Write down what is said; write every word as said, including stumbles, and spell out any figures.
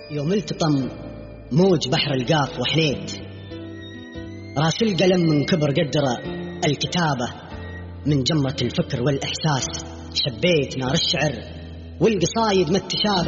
يوم التطم موج بحر القاف وحنيت، راس القلم من كبر قدره الكتابة، من جمرة الفكر والإحساس شبيت نار الشعر والقصايد ما التشابه.